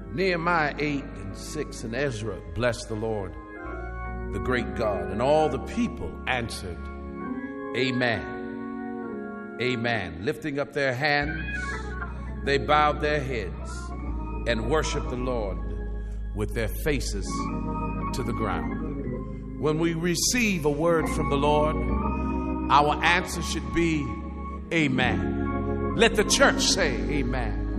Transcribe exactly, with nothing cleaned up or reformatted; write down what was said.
Nehemiah eight and six and Ezra blessed the Lord, the great God. And all the people answered, Amen. Amen. Lifting up their hands, they bowed their heads and worshiped the Lord with their faces to the ground. When we receive a word from the Lord, our answer should be, Amen. Let the church say, Amen.